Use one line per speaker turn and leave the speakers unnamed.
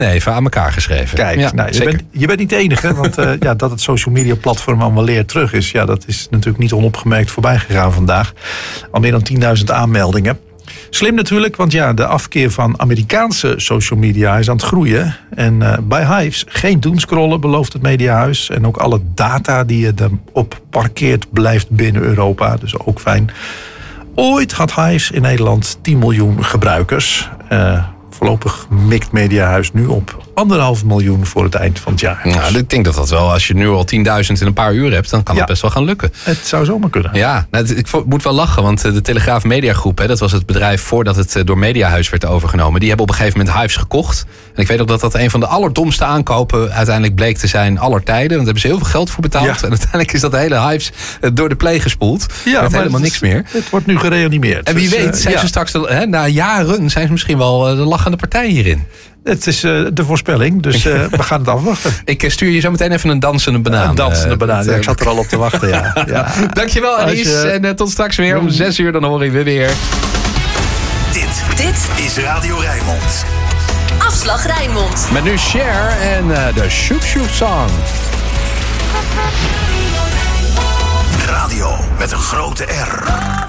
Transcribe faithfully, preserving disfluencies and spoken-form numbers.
Nee, even aan elkaar geschreven.
Kijk,
ja,
nou, je, bent, je bent niet de enige. Want uh, ja, dat het social media platform allemaal leer terug is. Ja, dat is natuurlijk niet onopgemerkt voorbij gegaan vandaag. Al meer dan tienduizend aanmeldingen. Slim natuurlijk, want ja, de afkeer van Amerikaanse social media is aan het groeien. En uh, bij Hives geen doomscrollen, belooft het Mediahuis. En ook alle data die je erop parkeert blijft binnen Europa. Dus ook fijn. Ooit had Hives in Nederland tien miljoen gebruikers. Uh, voorlopig mikt Mediahuis nu op anderhalf miljoen voor het eind van het jaar.
Nou, ik denk dat dat wel, als je nu al tienduizend in een paar uur hebt, dan kan
ja,
dat best wel gaan lukken.
Het zou zomaar kunnen.
Ja, nou, ik moet wel lachen, want de Telegraaf Mediagroep, hè, dat was het bedrijf voordat het door Mediahuis werd overgenomen. Die hebben op een gegeven moment Hives gekocht. En ik weet ook dat dat een van de allerdomste aankopen uiteindelijk bleek te zijn aller tijden. Want daar hebben ze heel veel geld voor betaald. Ja. En uiteindelijk is dat hele Hives door de pleeg gespoeld. Ja, met helemaal niks meer.
Het wordt nu gereanimeerd.
En wie
dus,
weet, zijn uh, ze ja. straks, hè, na jaren zijn ze misschien wel de lachende partij hierin.
Het is uh, de voorspelling, dus uh, we gaan het afwachten.
Ik stuur je zo meteen even een dansende banaan.
Een dansende banaan, ja, ik zat er al op te wachten. Ja. Ja.
Dankjewel, Aries. Je... En uh, tot straks weer om zes uur, dan horen we weer.
Dit, dit is Radio Rijnmond.
Afslag Rijnmond.
Met nu Cher en uh, de Shoop Shoop Song.
Radio met een grote R.